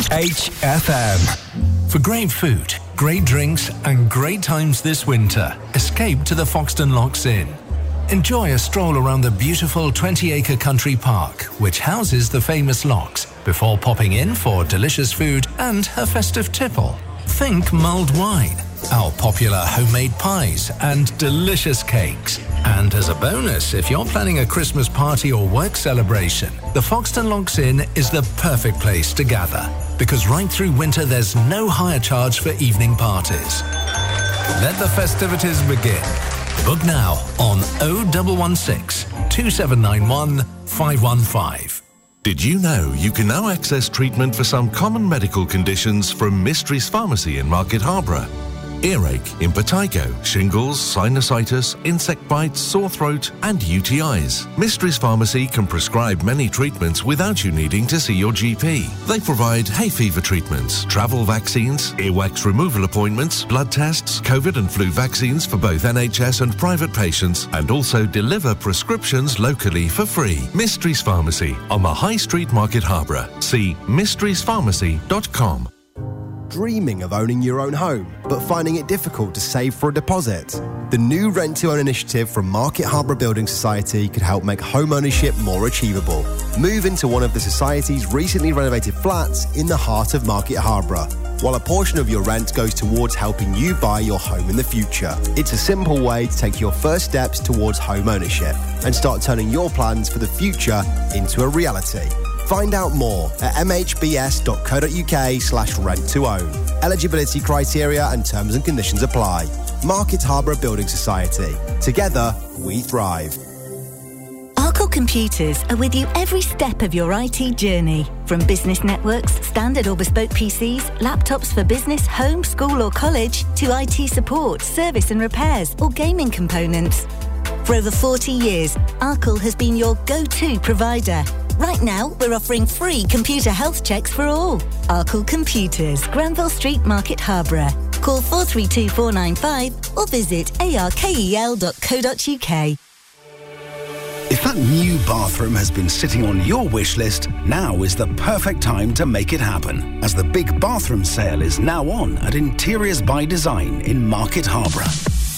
HFM. For great food, great drinks and great times this winter, escape to the Foxton Locks Inn. Enjoy a stroll around the beautiful 20-acre country park, which houses the famous locks, before popping in for delicious food and a festive tipple. Think mulled wine, our popular homemade pies and delicious cakes. And as a bonus, if you're planning a Christmas party or work celebration, the Foxton Locks Inn is the perfect place to gather. Because right through winter, there's no hire charge for evening parties. Let the festivities begin. Book now on 0116 2791 515. Did you know you can now access treatment for some common medical conditions from Mysteries Pharmacy in Market Harborough? Earache, impetigo, shingles, sinusitis, insect bites, sore throat and UTIs. Mysteries Pharmacy can prescribe many treatments without you needing to see your GP. They provide hay fever treatments, travel vaccines, earwax removal appointments, blood tests, COVID and flu vaccines for both NHS and private patients, and also deliver prescriptions locally for free. Mysteries Pharmacy on the High Street, Market Harborough. See mysteriespharmacy.com. Dreaming of owning your own home, but finding it difficult to save for a deposit? The new Rent to Own initiative from Market Harborough Building Society could help make home ownership more achievable. Move into one of the Society's recently renovated flats in the heart of Market Harborough, while a portion of your rent goes towards helping you buy your home in the future. It's a simple way to take your first steps towards home ownership and start turning your plans for the future into a reality. Find out more at mhbs.co.uk/rent-to-own. Eligibility criteria and terms and conditions apply. Market Harborough Building Society. Together, we thrive. Arkle Computers are with you every step of your IT journey. From business networks, standard or bespoke PCs, laptops for business, home, school or college, to IT support, service and repairs, or gaming components. For over 40 years, Arkle has been your go-to provider. Right now, we're offering free computer health checks for all. Arkle Computers, Granville Street, Market Harborough. Call 432 495 or visit arkel.co.uk. If that new bathroom has been sitting on your wish list, now is the perfect time to make it happen, as the big bathroom sale is now on at Interiors by Design in Market Harborough.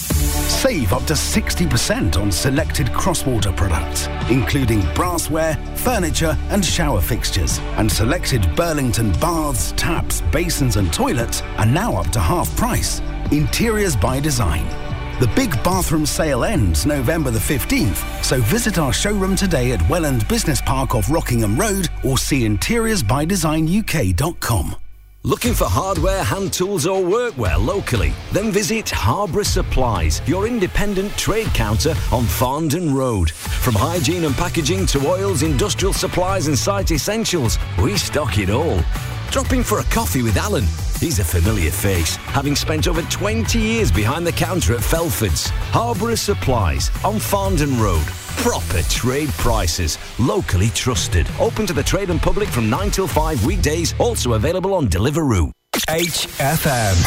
Save up to 60% on selected Crosswater products, including brassware, furniture and shower fixtures. And selected Burlington baths, taps, basins and toilets are now up to half price. Interiors by Design. The big bathroom sale ends November the 15th, so visit our showroom today at Welland Business Park off Rockingham Road or see interiorsbydesignuk.com. Looking for hardware, hand tools or workwear locally? Then visit Harborough Supplies, your independent trade counter on Farndon Road. From hygiene and packaging to oils, industrial supplies and site essentials, we stock it all. Drop in for a coffee with Alan. He's a familiar face, having spent over 20 years behind the counter at Felford's. Harborough Supplies on Farndon Road. Proper trade prices, locally trusted. Open to the trade and public from 9 till 5 weekdays, also available on Deliveroo. HFM.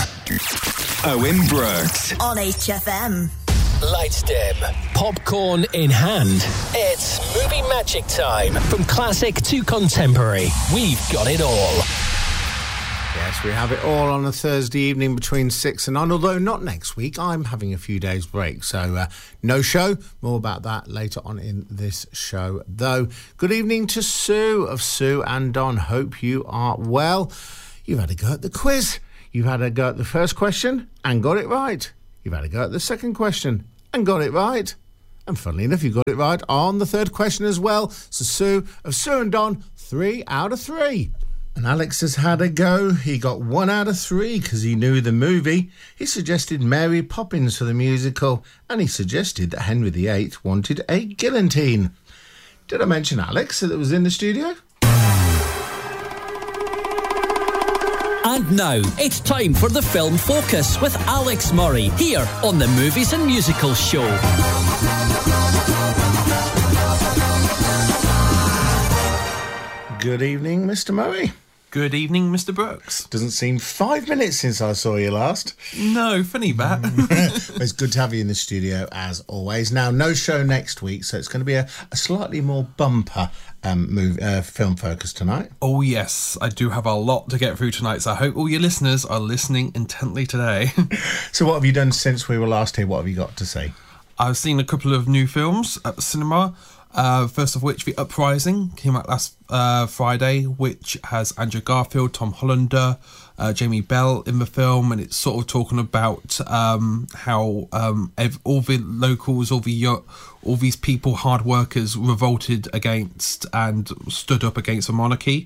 Owen Brooks. On HFM. Lights dim, popcorn in hand. It's movie magic time. From classic to contemporary, we've got it all. Yes, we have it all on a Thursday evening between 6 and 9, although not next week. I'm having a few days break, so no show. More about that later on in this show, though. Good evening to Sue of Sue and Don. Hope you are well. You've had a go at the quiz. You've had a go at the first question and got it right. You've had a go at the second question and got it right. And funnily enough, you got it right on the third question as well. So Sue of Sue and Don, 3 out of 3. And Alex has had a go. He got 1 out of 3 because he knew the movie. He suggested Mary Poppins for the musical, and he suggested that Henry VIII wanted a guillotine. Did I mention Alex that was in the studio? And now, it's time for the Film Focus with Alex Murray, here on the Movies and Musicals Show. Good evening, Mr. Murray. Good evening, Mr. Brooks. Doesn't seem 5 minutes since I saw you last. No, funny that. It's good to have you in the studio, as always. Now, no show next week, so it's going to be a slightly more bumper film focus tonight. Oh, yes. I do have a lot to get through tonight, so I hope all your listeners are listening intently today. So what have you done since we were last here? What have you got to say? I've seen a couple of new films at the cinema. First of which, The Uprising came out last Friday, which has Andrew Garfield, Tom Hollander, Jamie Bell in the film, and it's sort of talking about how all the locals, all these people, hard workers, revolted against and stood up against the monarchy.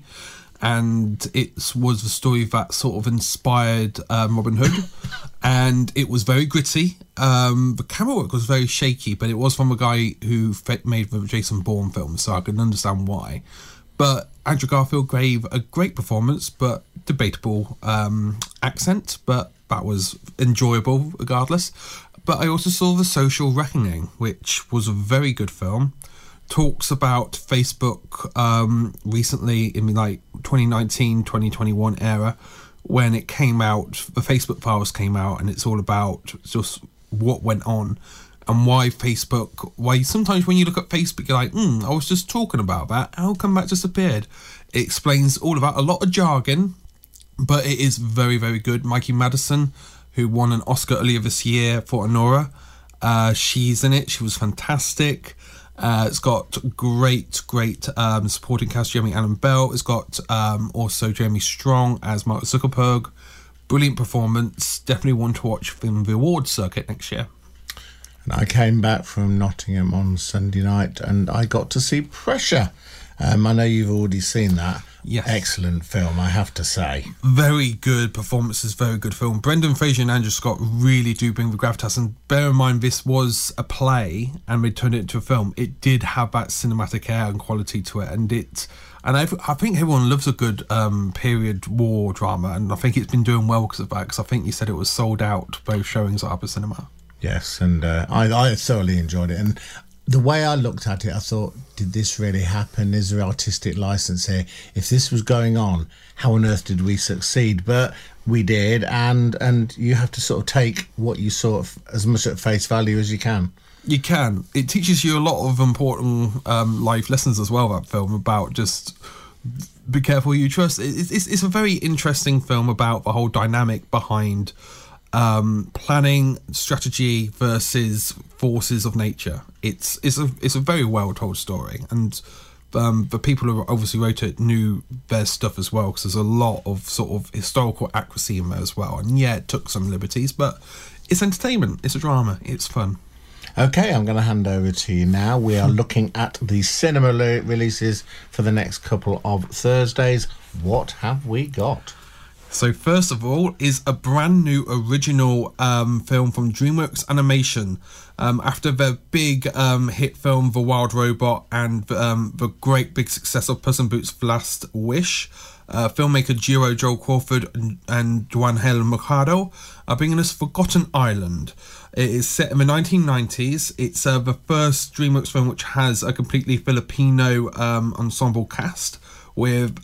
And it was the story that sort of inspired Robin Hood, and it was very gritty. The camera work was very shaky, but it was from a guy who made the Jason Bourne film, so I can understand why. But Andrew Garfield gave a great performance, but debatable accent, but that was enjoyable regardless. But I also saw The Social Reckoning, which was a very good film. Talks about Facebook recently in like 2019, 2021 era when it came out, the Facebook files came out, and it's all about just what went on and why sometimes when you look at Facebook you're like, I was just talking about that, how come that disappeared? It explains all about a lot of jargon, but it is very, very good. Mikey Madison, who won an Oscar earlier this year for Anora, she's in it. She was fantastic. It's got great supporting cast. Jeremy Allen Bell. It's got also Jeremy Strong as Mark Zuckerberg. Brilliant performance. Definitely one to watch from the awards circuit next year. And I came back from Nottingham on Sunday night and I got to see Pressure. I know you've already seen that. Yes. Excellent film, I have to say. Very good performances, very good film. Brendan Fraser and Andrew Scott really do bring the gravitas, and bear in mind this was a play and they turned it into a film. It did have that cinematic air and quality to it, and I think everyone loves a good period war drama, and I think it's been doing well because of that, because I think you said it was sold out, both showings at Upper Cinema. Yes, and I thoroughly enjoyed it, and the way I looked at it, I thought, did this really happen? Is there artistic license here? If this was going on, how on earth did we succeed? But we did, and you have to sort of take what you saw as much at face value as you can. You can. It teaches you a lot of important life lessons as well, that film, about just be careful who you trust. It's a very interesting film about the whole dynamic behind planning, strategy versus forces of nature. It's a very well told story, and the people who obviously wrote it knew their stuff as well, because there's a lot of sort of historical accuracy in there as well. And yeah, it took some liberties, but it's entertainment, it's a drama, it's fun. Okay, I'm going to hand over to you now. We are looking at the cinema releases for the next couple of Thursdays. What have we got? So first of all is a brand new original film from DreamWorks Animation. After their big hit film The Wild Robot and the great big success of Puss in Boots: The Last Wish, filmmaker duo Joel Crawford and Juanel Mercado are bringing us Forgotten Island. It is set in the 1990s. It's the first DreamWorks film which has a completely Filipino ensemble cast, with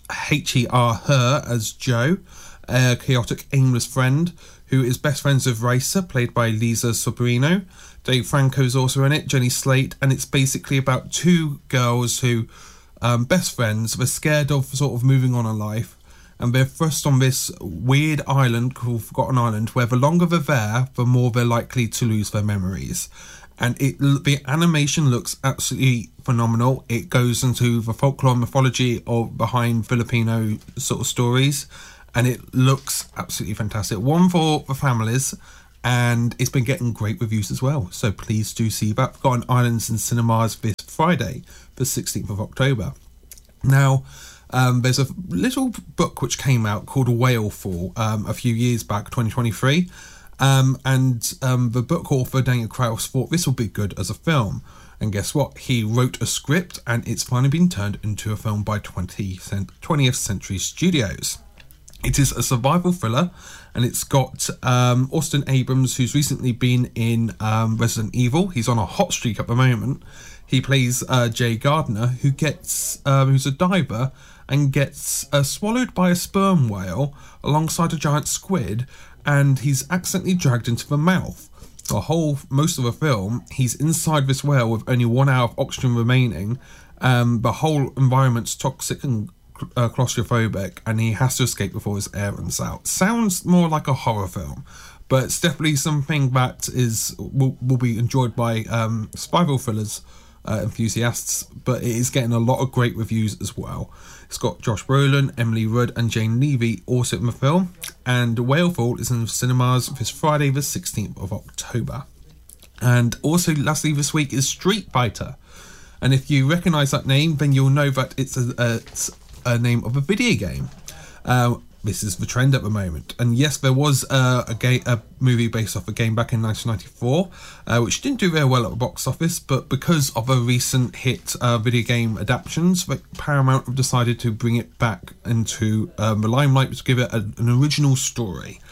Her as Joe, a chaotic, aimless friend who is best friends with Raisa, played by Lisa Sobrino. Dave Franco's also in it, Jenny Slate, and it's basically about two girls who, best friends, they're scared of sort of moving on in life, and they're thrust on this weird island called Forgotten Island, where the longer they're there, the more they're likely to lose their memories. And the animation looks absolutely phenomenal. It goes into the folklore and mythology of behind Filipino sort of stories, and it looks absolutely fantastic. One for the families, and it's been getting great reviews as well. So please do see that. Forgotten Islands in cinemas this Friday, the 16th of October. Now, there's a little book which came out called Whalefall a few years back, 2023. And the book author, Daniel Kraus, thought this will be good as a film. And guess what? He wrote a script, and it's finally been turned into a film by 20th Century Studios. It is a survival thriller, and it's got Austin Abrams, who's recently been in Resident Evil. He's on a hot streak at the moment. He plays Jay Gardner, who's a diver, and gets swallowed by a sperm whale alongside a giant squid, and he's accidentally dragged into the mouth. Most of the film, he's inside this whale with only 1 hour of oxygen remaining. The whole environment's toxic and claustrophobic, and he has to escape before his air runs out. Sounds more like a horror film, but it's definitely something that will be enjoyed by survival thrillers enthusiasts, but it is getting a lot of great reviews as well. It's got Josh Brolin, Emily Rudd and Jane Levy also in the film, and Whalefall is in cinemas this Friday the 16th of October. And also lastly this week is Street Fighter, and if you recognise that name, then you'll know that it's a name of a video game. This is the trend at the moment, and yes, there was a movie based off a game back in 1994, which didn't do very well at the box office, but because of a recent hit video game adaptations, Paramount have decided to bring it back into the limelight to give it an original story.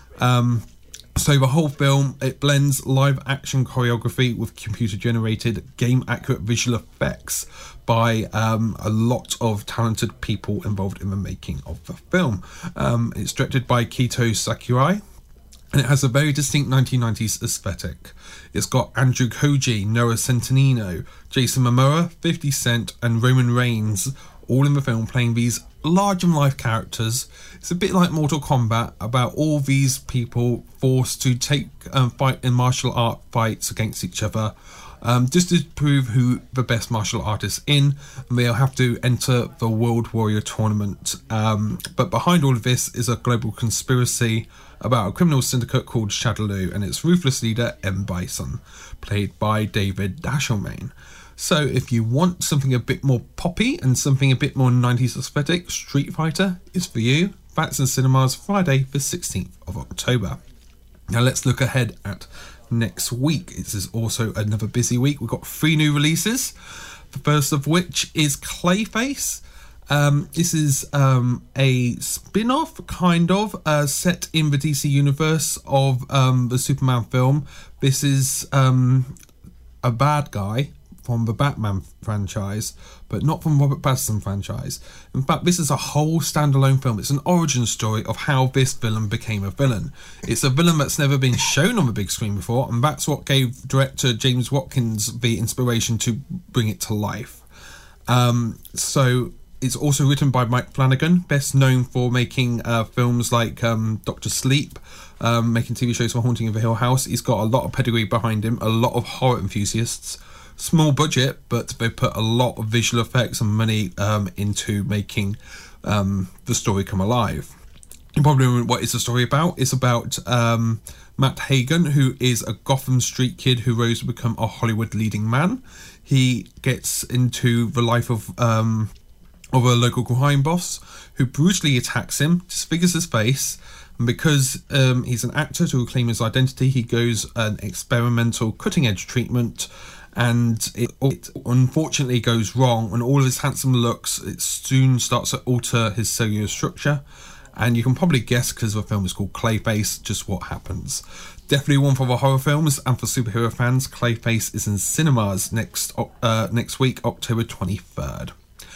So the whole film, it blends live action choreography with computer generated game accurate visual effects by a lot of talented people involved in the making of the film. It's directed by Kito Sakurai, and it has a very distinct 1990s aesthetic. It's got Andrew Koji, Noah Centineo, Jason Momoa, 50 Cent and Roman Reigns all in the film playing these large-in-life characters. It's a bit like Mortal Kombat, about all these people forced to take fight in martial art fights against each other, just to prove who the best martial artists in. They'll have to enter the World Warrior Tournament. But behind all of this is a global conspiracy about a criminal syndicate called Shadaloo and its ruthless leader M. Bison, played by David Dashiellmain. So if you want something a bit more poppy and something a bit more 90s aesthetic, Street Fighter is for you. That's in cinemas Friday the 16th of October. Now let's look ahead at next week. This is also another busy week. We've got 3 new releases. The first of which is Clayface. This is a spin-off, kind of, set in the DC universe of the Superman film. This is a bad guy from the Batman franchise, but not from Robert Pattinson franchise. In fact, this is a whole standalone film. It's an origin story of how this villain became a villain. It's a villain that's never been shown on the big screen before, and that's what gave director James Watkins the inspiration to bring it to life. So it's also written by Mike Flanagan, best known for making films like Dr. Sleep, making TV shows for Haunting of the Hill House. He's got a lot of pedigree behind him, a lot of horror enthusiasts. Small budget, but they put a lot of visual effects and money into making the story come alive. You probably wonder what is the story about. It's about Matt Hagen, who is a Gotham Street kid who rose to become a Hollywood leading man. He gets into the life of a local crime boss who brutally attacks him, disfigures his face, and because he's an actor to reclaim his identity, he goes an experimental cutting-edge treatment, and it unfortunately goes wrong, and all of his handsome looks, it soon starts to alter his cellular structure, and you can probably guess, because the film is called Clayface, just what happens. Definitely one for the horror films, and for superhero fans, Clayface is in cinemas next week, October 23rd.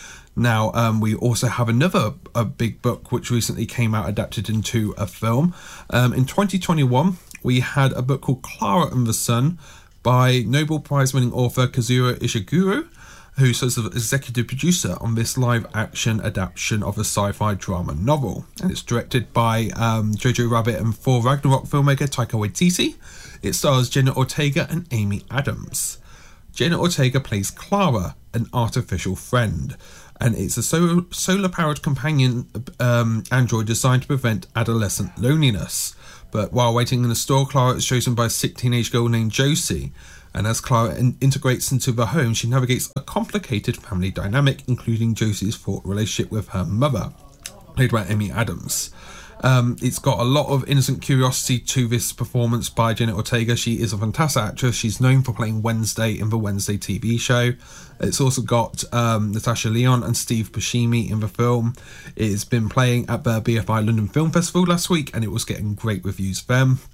Now, we also have another big book which recently came out adapted into a film. In 2021, we had a book called Clara and the Sun by Nobel Prize-winning author Kazuo Ishiguro, who serves as executive producer on this live-action adaptation of a sci-fi drama novel. And it's directed by Jojo Rabbit and Thor Ragnarok filmmaker Taika Waititi. It stars Jenna Ortega and Amy Adams. Jenna Ortega plays Clara, an artificial friend, and it's a solar-powered companion android designed to prevent adolescent loneliness. But while waiting in the store, Clara is chosen by a sick teenage girl named Josie. And as Clara integrates into the home, she navigates a complicated family dynamic, including Josie's fraught relationship with her mother, played by Amy Adams. It's got a lot of innocent curiosity to this performance by Jenna Ortega. She is a fantastic actress. She's known for playing Wednesday in the Wednesday TV show. It's also got Natasha Lyonne and Steve Buscemi in the film. It's been playing at the BFI London Film Festival last week, and it was getting great reviews then.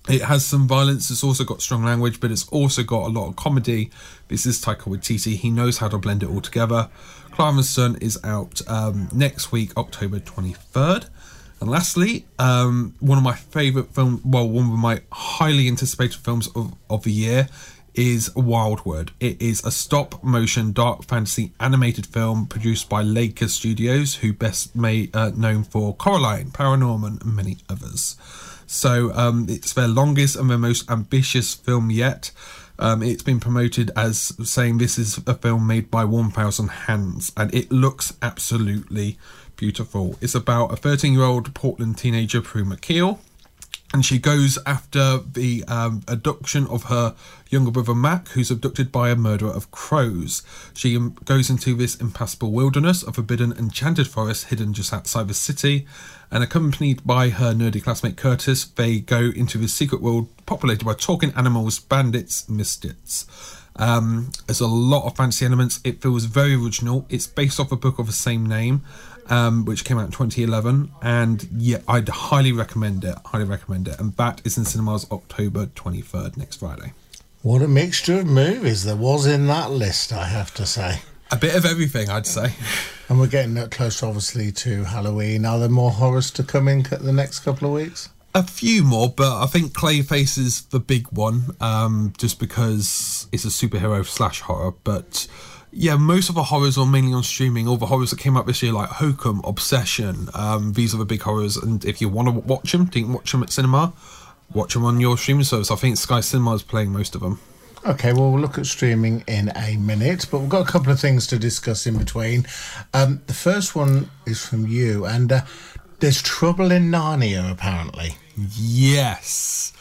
It has some violence, it's also got strong language, but it's also got a lot of comedy. This is Taika Waititi, he knows how to blend it all together. Clara and Son is out next week, October 23rd. And lastly, one of my favourite films, well, one of my highly anticipated films of the year is Wildwood. It is a stop-motion dark fantasy animated film produced by Laika Studios, who best known for Coraline, Paranorman, and many others. So it's their longest and their most ambitious film yet. It's been promoted as saying this is a film made by 1,000 hands, and it looks absolutely beautiful. It's about a 13-year-old Portland teenager, Prue McKeel, and she goes after the abduction of her younger brother Mac, who's abducted by a murderer of crows. She goes into this impassable wilderness, a forbidden enchanted forest hidden just outside the city, and accompanied by her nerdy classmate Curtis, they go into this secret world populated by talking animals, bandits, mystics. There's a lot of fantasy elements. It feels very original. It's based off a book of the same name, which came out in 2011, and yeah, I'd highly recommend it. And that is in cinemas October 23rd, next Friday. What a mixture of movies there was in that list, I have to say. A bit of everything, I'd say. And we're getting close, obviously, to Halloween. Are there more horrors to come in the next couple of weeks? A few more, but I think Clayface is the big one, just because it's a superhero / horror. But yeah, most of the horrors are mainly on streaming. All the horrors that came out this year, like Hokum, Obsession, these are the big horrors. And if you want to watch them, didn't watch them at cinema, watch them on your streaming service. I think Sky Cinema is playing most of them. Okay, well, we'll look at streaming in a minute, but we've got a couple of things to discuss in between. The first one is from you, and there's trouble in Narnia, apparently. Yes.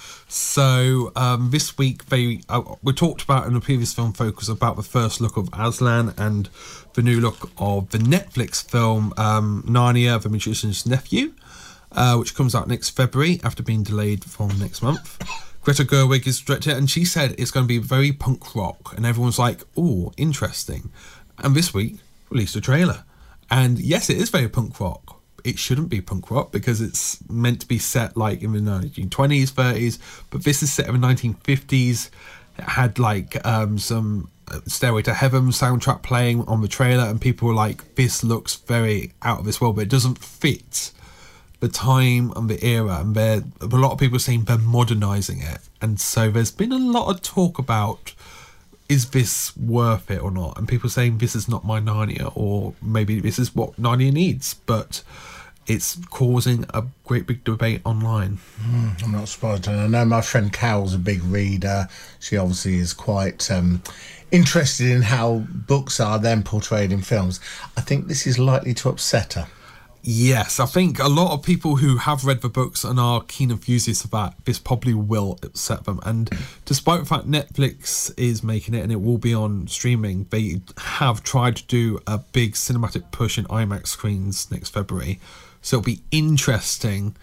So this week we talked about in the previous Film Focus about the first look of Aslan and the new look of the Netflix film Narnia, The Magician's Nephew, which comes out next February after being delayed from next month. Greta Gerwig is director, and she said it's going to be very punk rock, and everyone's like, "Oh, interesting." And this week released a trailer, and yes, it is very punk rock. It shouldn't be punk rock because it's meant to be set like in the 1920s, 30s, but this is set in the 1950s. It had like some Stairway to Heaven soundtrack playing on the trailer, and people were like, "This looks very out of this world," but it doesn't fit the time and the era, and a lot of people are saying they're modernising it, and so there's been a lot of talk about, is this worth it or not, and people saying this is not my Narnia, or maybe this is what Narnia needs, but it's causing a great big debate online. I'm not surprised. And I know my friend Carol's a big reader. She obviously is quite interested in how books are then portrayed in films. I think this is likely to upset her. Yes, I think a lot of people who have read the books and are keen enthusiasts of that, this probably will upset them. And despite the fact Netflix is making it and it will be on streaming, they have tried to do a big cinematic push in IMAX screens next February. So it'll be interesting,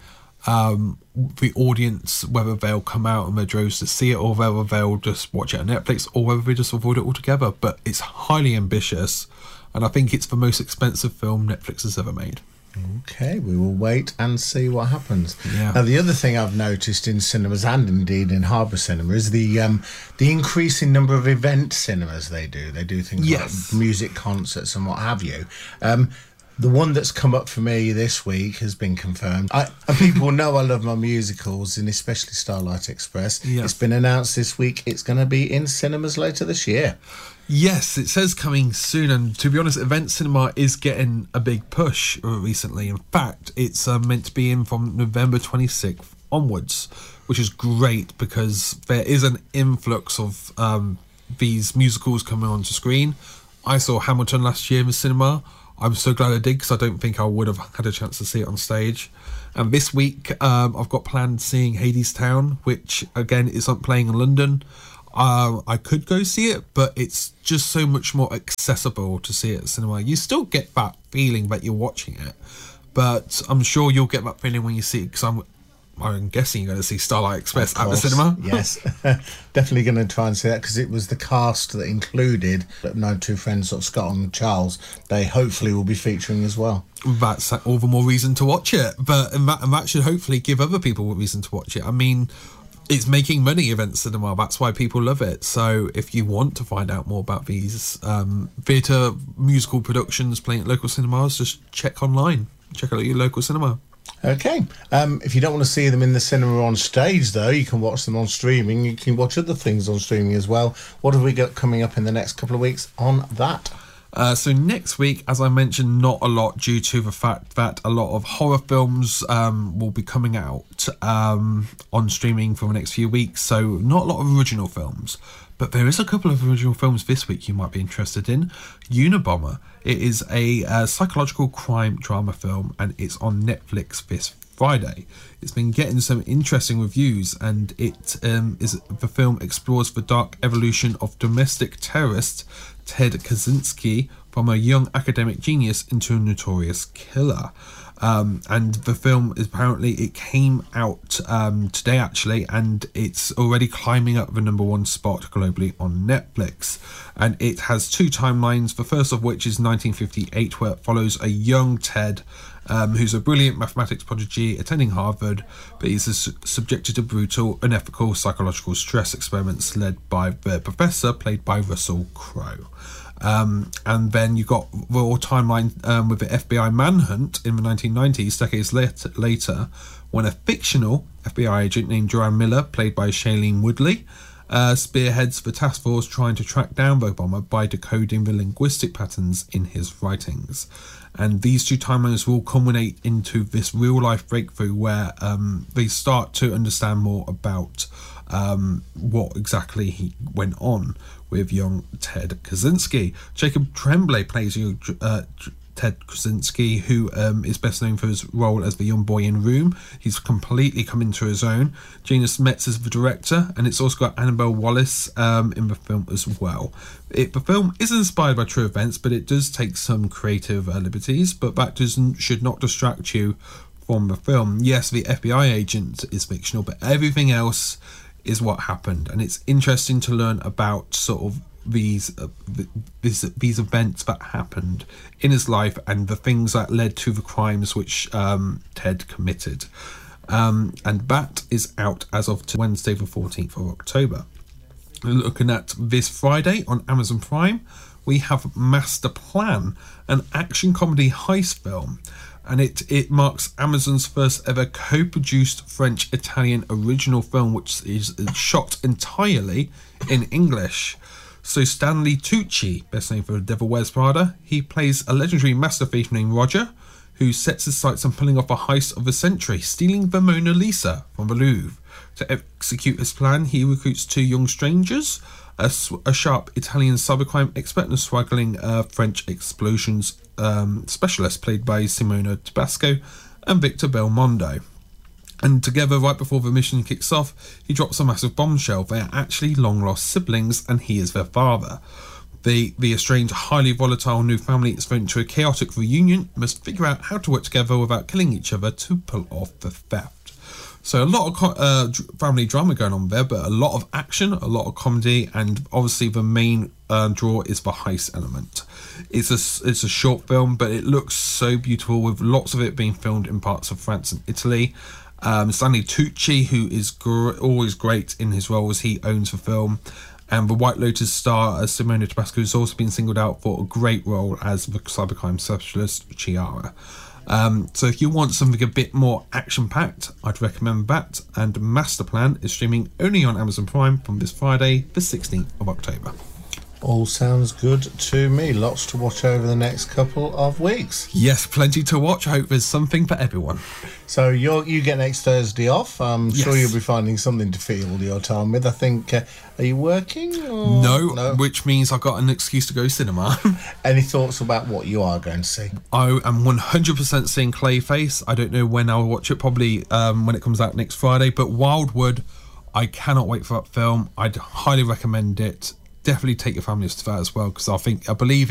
the audience, whether they'll come out in their droves to see it, or whether they'll just watch it on Netflix, or whether they just avoid it altogether. But it's highly ambitious, and I think it's the most expensive film Netflix has ever made. Okay, we will wait and see what happens. Yeah. Now, the other thing I've noticed in cinemas, and indeed in Harbour Cinema, is the increasing number of event cinemas they do. They do things like music concerts and what have you. The one that's come up for me this week has been confirmed. And people know I love my musicals, and especially Starlight Express. Yes. It's been announced this week it's going to be in cinemas later this year. Yes, it says coming soon, and to be honest, event cinema is getting a big push recently. In fact, it's meant to be in from November 26th onwards, which is great because there is an influx of these musicals coming onto screen. I saw Hamilton last year in the cinema. I'm so glad I did, because I don't think I would have had a chance to see it on stage. And this week, I've got planned seeing Hadestown, which again isn't playing in London. I could go see it, but it's just so much more accessible to see it at cinema. You still get that feeling that you're watching it, but I'm sure you'll get that feeling when you see it, because I'm guessing you're going to see Starlight Express at the cinema. Yes, definitely going to try and see that, because it was the cast that included my two friends, sort of Scott and Charles. They hopefully will be featuring as well. That's all the more reason to watch it, and that should hopefully give other people a reason to watch it. I mean, It's making money, event cinema. That's why people love it. So if you want to find out more about these theatre musical productions playing at local cinemas, just check online. Check out your local cinema. Okay. If you don't want to see them in the cinema on stage, though, you can watch them on streaming. You can watch other things on streaming as well. What have we got coming up in the next couple of weeks on that? So next week, as I mentioned, not a lot due to the fact that a lot of horror films will be coming out on streaming for the next few weeks. So not a lot of original films. But there is a couple of original films this week you might be interested in. Unabomber. It is a psychological crime drama film, and it's on Netflix this Friday. It's been getting some interesting reviews, and the film explores the dark evolution of domestic terrorist Ted Kaczynski from a young academic genius into a notorious killer. And the film it came out today actually, and it's already climbing up the #1 spot globally on Netflix. And it has two timelines, the first of which is 1958, where it follows a young Ted who's a brilliant mathematics prodigy attending Harvard, but he's subjected to brutal, unethical psychological stress experiments led by the professor, played by Russell Crowe. And then you got the timeline with the FBI manhunt in the 1990s, decades later, when a fictional FBI agent named Joanne Miller, played by Shailene Woodley, spearheads the task force trying to track down the bomber by decoding the linguistic patterns in his writings. And these two timelines will culminate into this real-life breakthrough where they start to understand more about what exactly he went on with young Ted Kaczynski. Jacob Tremblay plays Ted Kaczynski, who is best known for his role as the young boy in Room. He's completely come into his own. Janus Metz is the director, and it's also got Annabelle Wallis in the film as well. The film is inspired by true events, but it does take some creative liberties, but that should not distract you from the film. Yes, the FBI agent is fictional, but everything else is what happened, and it's interesting to learn about sort of these events that happened in his life and the things that led to the crimes which Ted committed. And that is out as of Wednesday the 14th of October. Looking at this Friday on Amazon Prime, we have Master Plan, an action comedy heist film. And it marks Amazon's first ever co-produced French-Italian original film, which is shot entirely in English. So Stanley Tucci, best known for The Devil Wears Prada, he plays a legendary master thief named Roger, who sets his sights on pulling off a heist of the century, stealing the Mona Lisa from the Louvre. To execute his plan, he recruits two young strangers, a sharp Italian cybercrime expert and a swaggering French explosions specialist played by Simona Tabasco and Victor Belmondo. And together, right before the mission kicks off, he drops a massive bombshell. They are actually long-lost siblings, and he is their father. The estranged, highly volatile new family is thrown into a chaotic reunion, must figure out how to work together without killing each other to pull off the theft. So a lot of family drama going on there, but a lot of action, a lot of comedy, and obviously the main draw is the heist element. It's a short film, but it looks so beautiful, with lots of it being filmed in parts of France and Italy. Stanley Tucci, who is always great in his roles, he owns the film. And the White Lotus star Simona Tabasco has also been singled out for a great role as the cybercrime specialist Chiara. So if you want something a bit more action-packed, I'd recommend that. And Master Plan is streaming only on Amazon Prime from this Friday, the 16th of October. All sounds good to me. Lots to watch over the next couple of weeks. Yes, plenty to watch. I hope there's something for everyone. So you get next Thursday off. I'm sure Yes. you'll be finding something to fill your time with. I think, are you working? Or? No, which means I've got an excuse to go cinema. Any thoughts about what you are going to see? I am 100% seeing Clayface. I don't know when I'll watch it, probably when it comes out next Friday. But Wildwood, I cannot wait for that film. I'd highly recommend it. Definitely take your families to that as well, because I believe